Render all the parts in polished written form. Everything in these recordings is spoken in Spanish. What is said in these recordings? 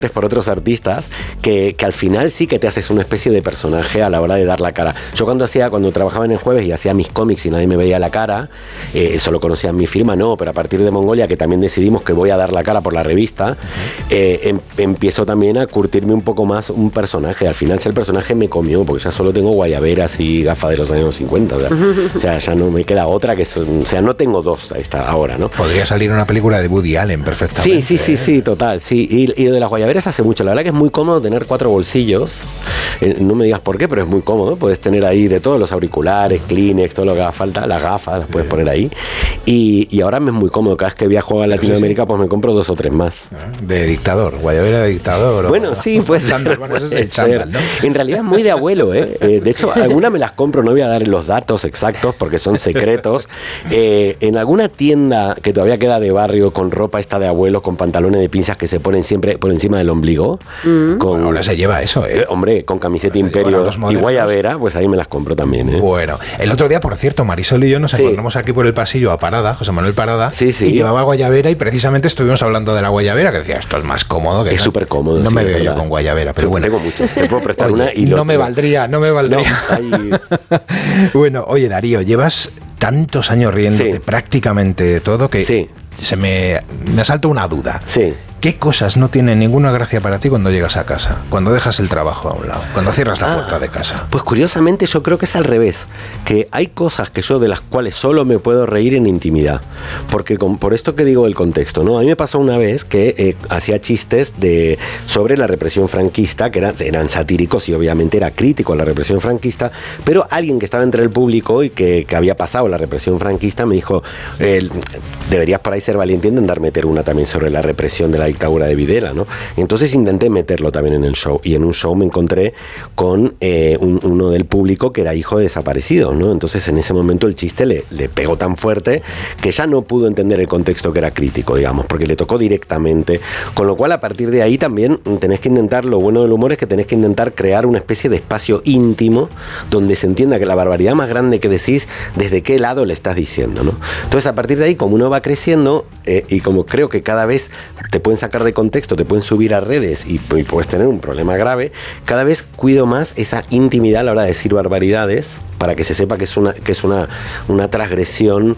por otros artistas que al final sí que te haces una especie de personaje a la hora de dar la cara. Yo cuando trabajaba en El Jueves y hacía mis cómics y nadie me veía la cara, solo conocían mi firma, no, pero a partir de Mongolia, que también decidimos que voy a dar la cara por la revista, empiezo también a curtirme un poco más un personaje. Al final el personaje me comió, porque ya solo tengo guayaberas y gafas de los años 50, o sea, ya no me queda otra que o sea, no tengo dos ahora, ¿no? Podría salir una película de Woody Allen perfectamente. Sí, total, sí. Y de las guayaberas hace mucho. La verdad que es muy cómodo tener 4 bolsillos. No me digas por qué, pero es muy cómodo. Puedes tener ahí de todos los auriculares, Kleenex, todo lo que haga falta. Las gafas las puedes poner ahí. Y ahora me es muy cómodo. Cada vez que viajo a Latinoamérica, pues me compro 2 o 3 más. De dictador, guayabera de dictador. Bueno, sí, pues chándal, bueno, eso es el chándal, ¿no? En realidad es muy de abuelo, ¿eh? De hecho, algunas me las compro. No voy a dar los datos exactos porque son secretos. En alguna tienda que todavía queda de barrio con ropa esta de abuelo, con pantalones de pinzas que se ponen siempre por encima del ombligo. Bueno, ahora se lleva eso, hombre, con camiseta Imperio y guayabera, pues ahí me las compro también, ¿eh? Bueno, el otro día, por cierto, Marisol y yo nos encontramos aquí por el pasillo a Parada, José Manuel Parada, y llevaba guayabera y precisamente estuvimos hablando de la guayabera, que decía, esto es más cómodo que... Es súper cómodo. No me veo yo con guayabera, pero bueno. Tengo muchas, te puedo prestar una y... No me valdría. No, bueno, oye, Darío, llevas tantos años riéndote prácticamente de todo que me asalta una duda. Sí. ¿Qué cosas no tienen ninguna gracia para ti cuando llegas a casa? Cuando dejas el trabajo a un lado, cuando cierras la puerta de casa. Pues curiosamente yo creo que es al revés, que hay cosas que yo de las cuales solo me puedo reír en intimidad, porque por esto que digo el contexto, ¿no? A mí me pasó una vez que hacía chistes sobre la represión franquista, que eran satíricos y obviamente era crítico a la represión franquista, pero alguien que estaba entre el público y que había pasado la represión franquista me dijo, deberías por ahí ser valiente e intentar meter una también sobre la represión de la dictadura de Videla, ¿no? Entonces intenté meterlo también en el show, y en un show me encontré con uno del público que era hijo de desaparecido, ¿no? Entonces en ese momento el chiste le pegó tan fuerte que ya no pudo entender el contexto que era crítico, digamos, porque le tocó directamente, con lo cual a partir de ahí también tenés que intentar, lo bueno del humor es que tenés que intentar crear una especie de espacio íntimo donde se entienda que la barbaridad más grande que decís, desde qué lado le estás diciendo, ¿no? Entonces a partir de ahí, como uno va creciendo, y como creo que cada vez te pueden sacar de contexto, te pueden subir a redes y puedes tener un problema grave, cada vez cuido más esa intimidad a la hora de decir barbaridades, para que se sepa que es una transgresión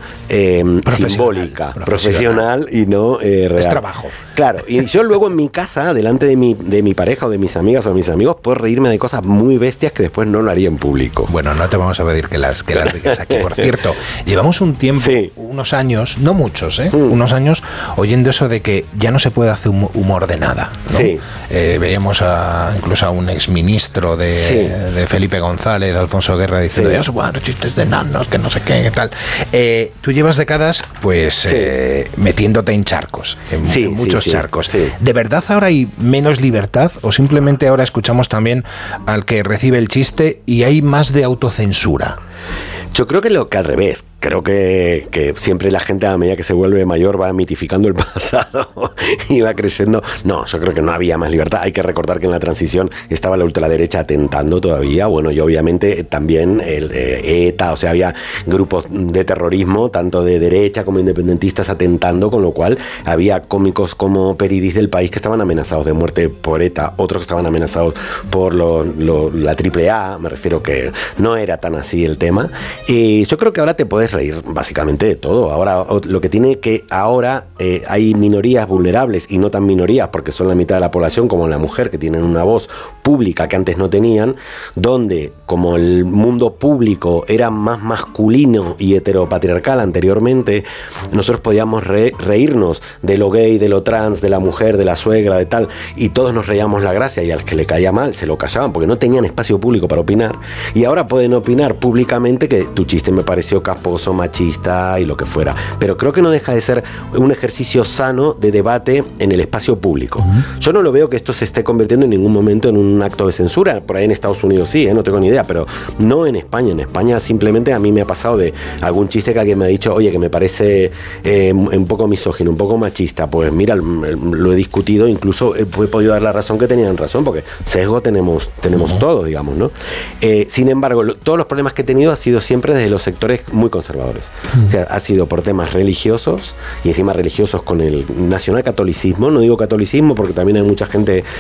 simbólica, profesional y no real. Es trabajo. Claro, y yo luego en mi casa, delante de mi pareja o de mis amigas o de mis amigos, puedo reírme de cosas muy bestias que después no lo haría en público. Bueno, no te vamos a pedir que las digas aquí. Por cierto, llevamos un tiempo, unos años, no muchos, unos años, oyendo eso de que ya no se puede hacer humor de nada, ¿no? Sí. Veíamos incluso a un exministro de Felipe González, de Alfonso Guerra, diciendo, ya no se pueden hacer chistes de nanos, que no sé qué tal. Tú llevas décadas, pues, metiéndote en charcos, en muchos charcos. Sí. ¿De verdad ahora hay menos libertad o simplemente ahora escuchamos también al que recibe el chiste y hay más de autocensura? Yo creo que al revés. Creo que siempre la gente, a medida que se vuelve mayor, va mitificando el pasado y va creciendo. No, yo creo que no había más libertad. Hay que recordar que en la transición estaba la ultraderecha atentando todavía. Bueno, y obviamente también el ETA, o sea, había grupos de terrorismo, tanto de derecha como independentistas, atentando, con lo cual había cómicos como Peridis del País que estaban amenazados de muerte por ETA, otros que estaban amenazados por la AAA. Me refiero que no era tan así el tema. Y yo creo que ahora te puedes reír básicamente de todo. Ahora lo que tiene que ahora hay minorías vulnerables y no tan minorías porque son la mitad de la población, como la mujer, que tienen una voz pública que antes no tenían, donde como el mundo público era más masculino y heteropatriarcal anteriormente, nosotros podíamos reírnos de lo gay, de lo trans, de la mujer, de la suegra, de tal, y todos nos reíamos la gracia, y al que le caía mal se lo callaban porque no tenían espacio público para opinar, y ahora pueden opinar públicamente que tu chiste me pareció casposo, machista y lo que fuera, pero creo que no deja de ser un ejercicio sano de debate en el espacio público. Yo no lo veo que esto se esté convirtiendo en ningún momento en un acto de censura. Por ahí en Estados Unidos sí, no tengo ni idea, pero no en España. En España simplemente a mí me ha pasado de algún chiste que alguien me ha dicho, oye, que me parece un poco misógino, un poco machista. Pues mira, lo he discutido, incluso he podido dar la razón que tenían razón, porque sesgo tenemos todo, digamos, ¿no? Sin embargo, todos los problemas que he tenido ha sido siempre desde los sectores muy conservadores. O sea, ha sido por temas religiosos, y encima religiosos con el nacionalcatolicismo. No digo catolicismo porque también hay mucha gente